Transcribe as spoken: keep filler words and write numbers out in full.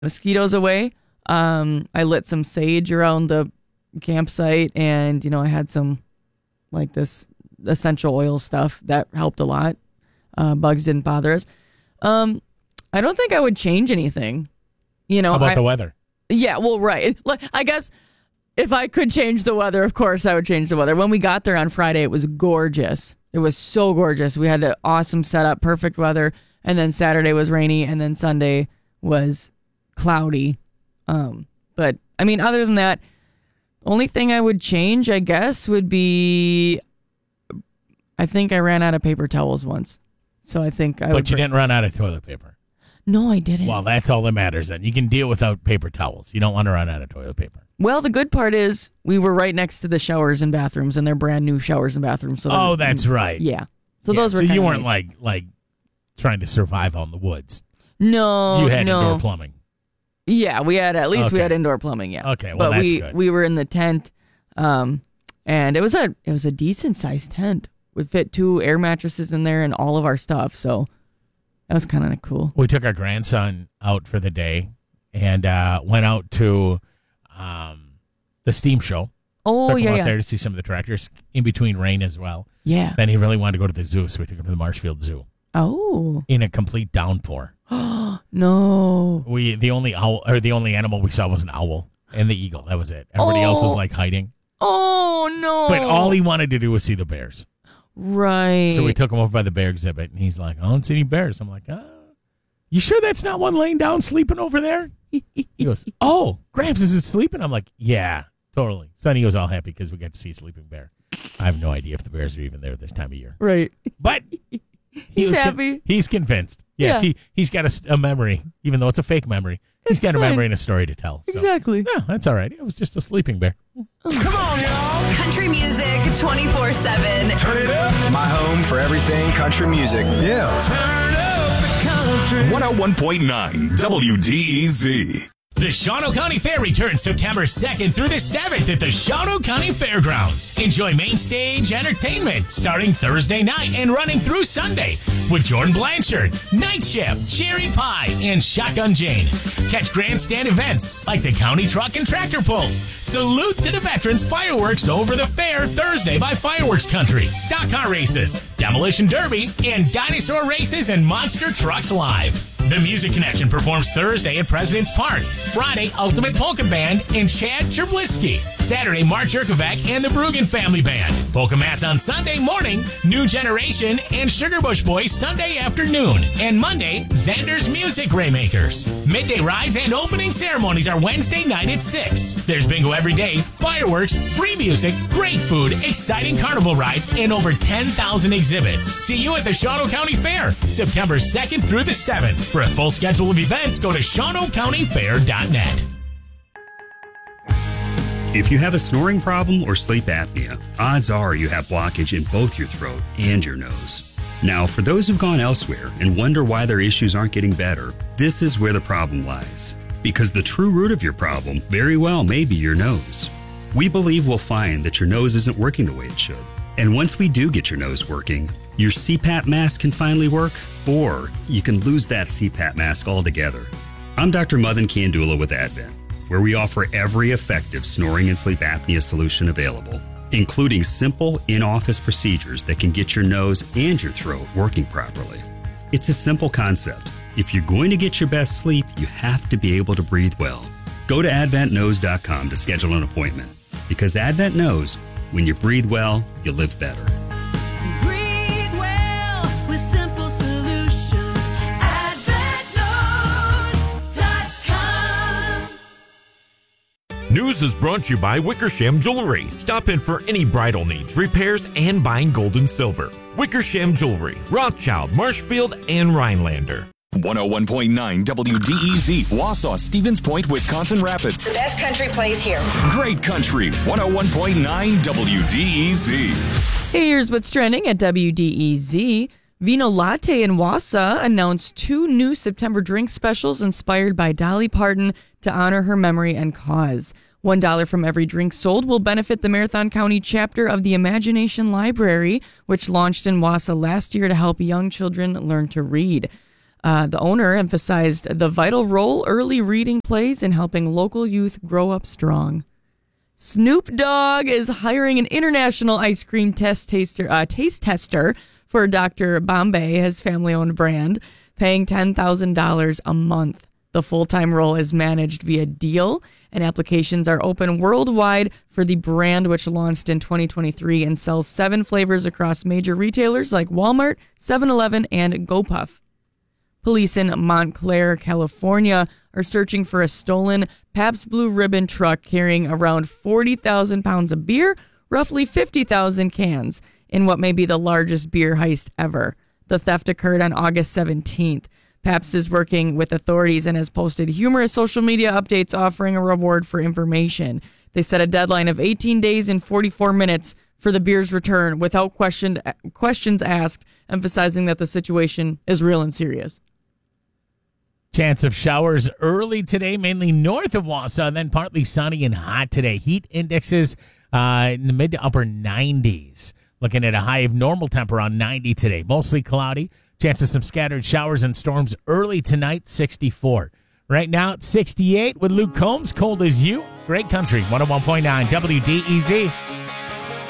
mosquitoes away. Um, I lit some sage around the campsite, and, you know, I had some, like, this essential oil stuff that helped a lot. Uh, bugs didn't bother us. Um, I don't think I would change anything. You know, How about I, the weather? Yeah, well, right. Like, I guess if I could change the weather, of course I would change the weather. When we got there on Friday, it was gorgeous. It was so gorgeous. We had an awesome setup, perfect weather. And then Saturday was rainy, and then Sunday was cloudy. Um, but, I mean, other than that, only thing I would change, I guess, would be I think I ran out of paper towels once. So I think I But would you bring- didn't run out of toilet paper. No, I didn't. Well, that's all that matters then. You can deal without paper towels. You don't want to run out of toilet paper. Well, the good part is we were right next to the showers and bathrooms, and they're brand new showers and bathrooms. So Oh, they're- that's right. Yeah. So Yeah, those were So you kinda weren't nice. like like trying to survive out in the woods. No, You had no. indoor plumbing. Yeah, we had at least we Okay. had indoor plumbing. Yeah. Okay, well, but that's we good. we were in the tent, um, and it was a it was a decent sized tent. We fit two air mattresses in there and all of our stuff. So that was kind of cool. We took our grandson out for the day and uh, went out to um, the steam show. Oh took him yeah, out yeah, there to see some of the tractors in between rain as well. yeah. Then he really wanted to go to the zoo, so we took him to the Marshfield Zoo Oh in a complete downpour. no. We the only owl or the only animal we saw was an owl and the eagle. That was it. Everybody else was Oh. like hiding. Oh no. But all he wanted to do was see the bears. right. So we took him over by the bear exhibit, and he's like, "I don't see any bears." I'm like, uh, "You sure that's not one laying down sleeping over there?" He goes, "Oh, Gramps, is it sleeping?" I'm like, "Yeah, totally." Sonny was all happy because we got to see a sleeping bear. I have no idea if the bears are even there this time of year, right. but he He's was con- happy. he's convinced. Yes, Yeah. he he's got a, s- a memory, even though it's a fake memory. He's It's got a fine. memory and a story to tell. So. Exactly. Yeah, that's all right. It was just a sleeping bear. Country music twenty-four seven. Turn it up. My home for everything country music. Yeah. Turn up the country. one oh one point nine W D E Z. The Shawano County Fair returns September second through the seventh at the Shawano County Fairgrounds. Enjoy main stage entertainment starting Thursday night and running through Sunday with Jordan Blanchard, Night Shift, Cherry Pie, and Shotgun Jane. Catch grandstand events like the County Truck and Tractor Pulls. Salute to the veterans fireworks over the fair Thursday by Fireworks Country. Stock car races, Demolition Derby, and dinosaur races and monster trucks live. The Music Connection performs Thursday at President's Park. Friday, Ultimate Polka Band and Chad Cherblisky. Saturday, Mark Jerkovac and the Brugan Family Band. Polka Mass on Sunday morning, New Generation and Sugarbush Boys Sunday afternoon. And Monday, Xander's Music Raymakers. Midday rides and opening ceremonies are Wednesday night at six. There's bingo every day, fireworks, free music, great food, exciting carnival rides, and over ten thousand exhibits. See you at the Shawano County Fair, September second through the seventh. For a full schedule of events, go to shawano county fair dot net. If you have a snoring problem or sleep apnea, odds are you have blockage in both your throat and your nose. Now, for those who've gone elsewhere and wonder why their issues aren't getting better, this is where the problem lies. Because the true root of your problem very well may be your nose. We believe we'll find that your nose isn't working the way it should. And once we do get your nose working, your C PAP mask can finally work, or you can lose that C PAP mask altogether. I'm Doctor Mothan Kandula with Advent, where we offer every effective snoring and sleep apnea solution available, including simple in-office procedures that can get your nose and your throat working properly. It's a simple concept. If you're going to get your best sleep, you have to be able to breathe well. Go to advent nose dot com to schedule an appointment, because Advent knows when you breathe well, you live better. Breathe well with simple solutions. advent nose dot com. News is brought to you by Wickersham Jewelry. Stop in for any bridal needs, repairs, and buying gold and silver. Wickersham Jewelry, Rothschild, Marshfield, and Rhinelander. one oh one point nine W D E Z, Wausau, Stevens Point, Wisconsin Rapids. The best country plays here. Great country, one oh one point nine W D E Z. Here's what's trending at W D E Z. Vino Latte in Wausau announced two new September drink specials inspired by Dolly Parton to honor her memory and cause. one dollar from every drink sold will benefit the Marathon County chapter of the Imagination Library, which launched in Wausau last year to help young children learn to read. Uh, the owner emphasized the vital role early reading plays in helping local youth grow up strong. Snoop Dogg is hiring an international ice cream test taster, uh, taste tester for Doctor Bombay, his family-owned brand, paying ten thousand dollars a month. The full-time role is managed via Deal, and applications are open worldwide for the brand, which launched in twenty twenty-three and sells seven flavors across major retailers like Walmart, seven eleven, and GoPuff. Police in Montclair, California, are searching for a stolen Pabst Blue Ribbon truck carrying around forty thousand pounds of beer, roughly fifty thousand cans, in what may be the largest beer heist ever. The theft occurred on August seventeenth. Pabst is working with authorities and has posted humorous social media updates offering a reward for information. They set a deadline of eighteen days and forty-four minutes for the beer's return without question, questions asked, emphasizing that the situation is real and serious. Chance of showers early today, mainly north of Wausau, then partly sunny and hot today. Heat indexes uh, in the mid to upper nineties. Looking at a high of normal temp around ninety today. Mostly cloudy. Chance of some scattered showers and storms early tonight, sixty-four. Right now, it's sixty-eight with Luke Combs, Cold as You. Great Country, one oh one point nine W D E Z.